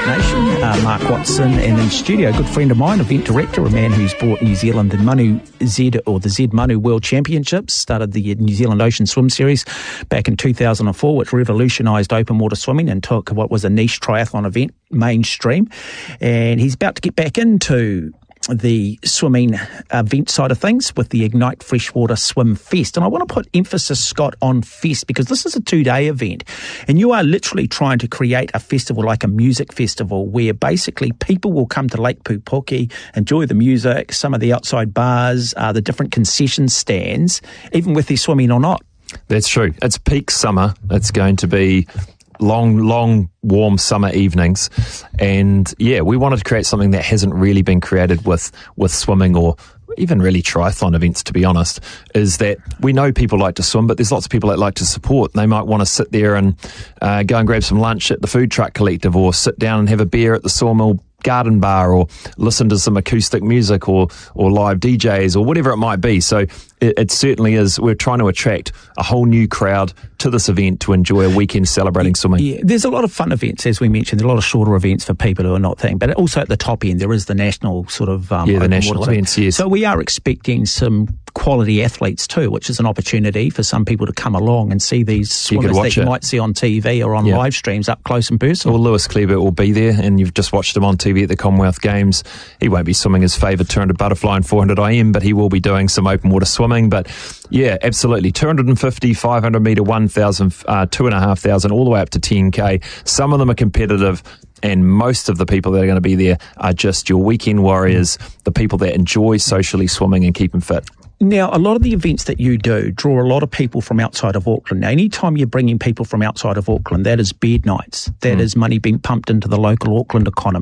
Nation, Mark Watson, and in studio, a good friend of mine, event director, a man who's brought New Zealand the Z Manu World Championships, started the New Zealand Ocean Swim Series back in 2004, which revolutionised open water swimming and took what was a niche triathlon event mainstream. And he's about to get back into the swimming event side of things with the Ignite Freshwater Swim Fest. And I want to put emphasis, Scott, on Fest, because this is a 2-day event and you are literally trying to create a festival like a music festival where basically people will come to Lake Pupuki, enjoy the music, some of the outside bars, the different concession stands, even with their swimming or not. That's true. It's peak summer. It's going to be long, warm summer evenings. And yeah, we wanted to create something that hasn't really been created with swimming or even really triathlon events, to be honest, is that we know people like to swim, but there's lots of people that like to support. They might want to sit there and go and grab some lunch at the Food Truck Collective, or sit down and have a beer at the Sawmill Garden Bar, or listen to some acoustic music or live DJs or whatever it might be. So it certainly is. We're trying to attract a whole new crowd to this event to enjoy a weekend celebrating swimming. Yeah, there's a lot of fun events, as we mentioned. There are a lot of shorter events for people who are not thing, but also at the top end there is the national sort of the national events. Yes. So we are expecting some quality athletes too, which is an opportunity for some people to come along and see these swimmers that you might see on TV or on live streams up close and personal. Well, Lewis Kleibert will be there, and you've just watched him on TV at the Commonwealth Games. He won't be swimming his favourite 200 butterfly and 400 IM, but he will be doing some open water swimming. But yeah, absolutely, 250, 500 metre, 1,000, 2,500, all the way up to 10K. Some of them are competitive, and most of the people that are going to be there are just your weekend warriors, the people that enjoy socially swimming and keeping fit. Now, a lot of the events that you do draw a lot of people from outside of Auckland. Now, anytime you're bringing people from outside of Auckland, that is bed nights. That is money being pumped into the local Auckland economy.